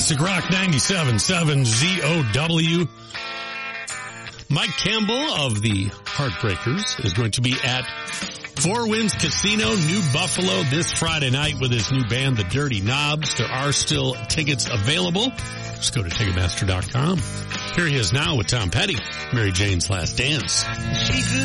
Classic Rock 97.7 ZOW. Mike Campbell of the Heartbreakers is going to be at Four Winds Casino, New Buffalo, this Friday night with his new band, the Dirty Knobs. There are still tickets available. Just go to Ticketmaster.com. Here he is now with Tom Petty, Mary Jane's Last Dance. She grew